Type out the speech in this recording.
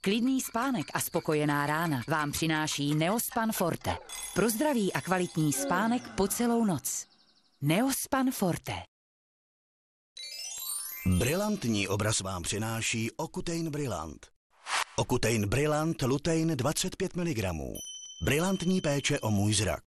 Klidný spánek a spokojená rána vám přináší Neospan Forte. Pro zdravý a kvalitní spánek po celou noc. Neospan Forte. Brilantní obraz vám přináší Ocutein Brillant. Ocutein Brillant Lutein 25 mg. Brilantní péče o můj zrak.